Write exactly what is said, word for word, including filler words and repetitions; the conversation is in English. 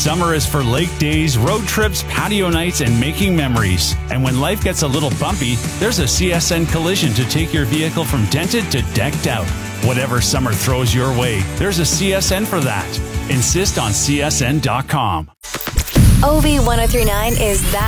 Summer is for lake days, road trips, patio nights, and making memories. And when life gets a little bumpy, there's a C S N Collision to take your vehicle from dented to decked out. Whatever summer throws your way, there's a C S N for that. Insist on C S N dot com. O V ten thirty-nine is that